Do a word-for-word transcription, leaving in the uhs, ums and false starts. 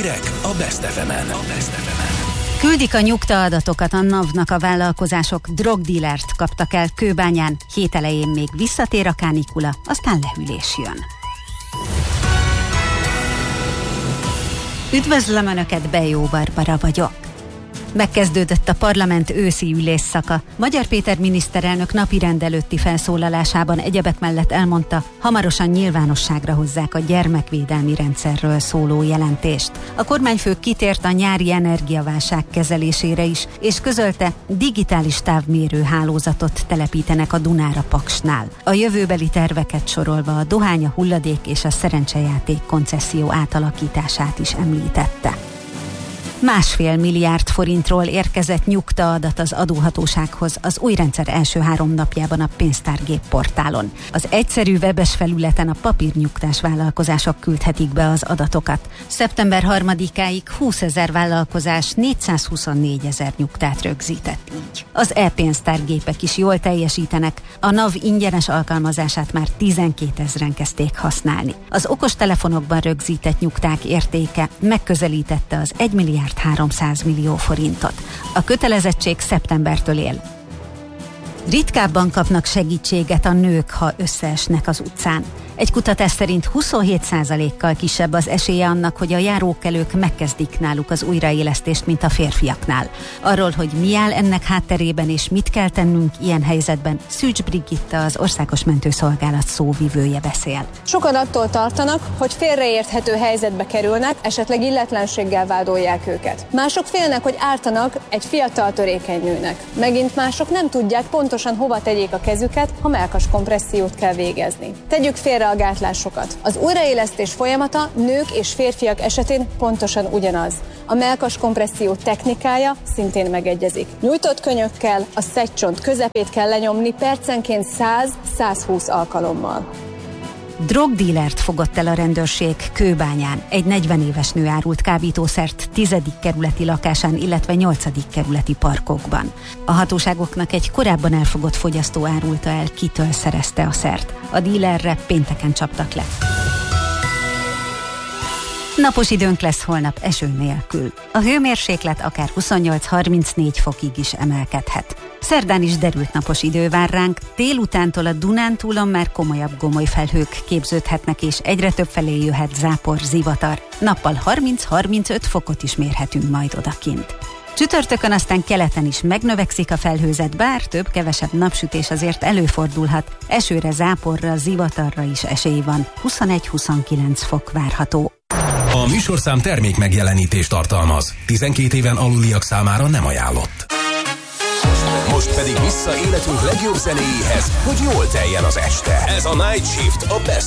Hírek a Best ef emen. Küldik a nyugtaadatokat a NAV-nak a vállalkozások, drogdílert kaptak el Kőbányán, hét elején még visszatér a kánikula, aztán lehűlés jön. Üdvözlöm Önöket, Bejó Barbara vagyok. Megkezdődött a parlament őszi ülésszaka. Magyar Péter miniszterelnök napirend előtti felszólalásában egyebek mellett elmondta, hamarosan nyilvánosságra hozzák a gyermekvédelmi rendszerről szóló jelentést. A kormányfő kitért a nyári energiaválság kezelésére is, és közölte, digitális távmérő hálózatot telepítenek a Dunára Paksnál. A jövőbeli terveket sorolva a dohány, a hulladék és a szerencsejáték koncesszió átalakítását is említette. Másfél milliárd forintról érkezett nyugtaadat az adóhatósághoz az új rendszer első három napjában a pénztárgép portálon. Az egyszerű webes felületen a papírnyugtás vállalkozások küldhetik be az adatokat. szeptember harmadikáig húszezer vállalkozás négyszázhuszonnégy ezer nyugtát rögzített így. Az e-pénztárgépek is jól teljesítenek, a NAV ingyenes alkalmazását már tizenkétezren kezdték használni. Az okostelefonokban rögzített nyugták értéke megközelítette az egy milliárd háromszáz millió forintot. A kötelezettség szeptembertől él. Ritkábban kapnak segítséget a nők, ha összeesnek az utcán. Egy kutatás szerint huszonhét százalékkal kisebb az esélye annak, hogy a járókelők megkezdik náluk az újraélesztést, mint a férfiaknál. Arról, hogy mi áll ennek hátterében és mit kell tennünk ilyen helyzetben, Szűcs Brigitta, az Országos Mentőszolgálat szóvivője beszél. Sokan attól tartanak, hogy félreérthető helyzetbe kerülnek, esetleg illetlenséggel vádolják őket. Mások félnek, hogy ártanak egy fiatal törékeny nőnek. Megint mások nem tudják pontosan hova tegyék a kezüket, ha mellkas kompressziót kell végezni. Tegyük félre a gátlásokat. Az újraélesztés folyamata nők és férfiak esetén pontosan ugyanaz. A mellkas kompresszió technikája szintén megegyezik. Nyújtott könyökkel a szegycsont közepét kell lenyomni percenként száz-százhúsz alkalommal. Drogdílert fogott el a rendőrség Kőbányán. Egy negyven éves nő árult kábítószert tizedik kerületi lakásán, illetve nyolcadik kerületi parkokban. A hatóságoknak egy korábban elfogott fogyasztó árulta el, kitől szerezte a szert. A dílerre pénteken csaptak le. Napos időnk lesz holnap eső nélkül. A hőmérséklet akár huszonnyolc-harmincnégy fokig is emelkedhet. Szerdán is derült napos idő vár ránk, délutántól a Dunántúlon már komolyabb gomolyfelhők képződhetnek, és egyre több felé jöhet zápor, zivatar. Nappal harminc-harmincöt fokot is mérhetünk majd odakint. Csütörtökön aztán keleten is megnövekszik a felhőzet, bár több-kevesebb napsütés azért előfordulhat. Esőre, záporra, zivatarra is esély van. huszonegy-huszonkilenc fok várható. A műsorszám termék megjelenítést tartalmaz. tizenkét éven aluliak számára nem ajánlott. Most pedig vissza életünk legjobb zenéjéhez, hogy jól teljen az este. Ez a Night Shift, a Best